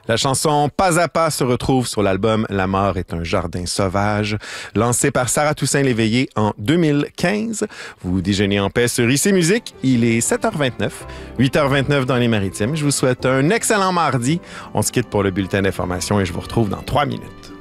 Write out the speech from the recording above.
La chanson Pas à pas se retrouve sur l'album La mort est un jardin sauvage, lancé par Sarah Toussaint-Léveillé en 2015. Vous déjeunez en paix sur IC Musique. Il est 7h29, 8h29 dans les Maritimes. Je vous souhaite un excellent mardi. On se quitte pour le bulletin d'information et je vous retrouve dans 3 minutes.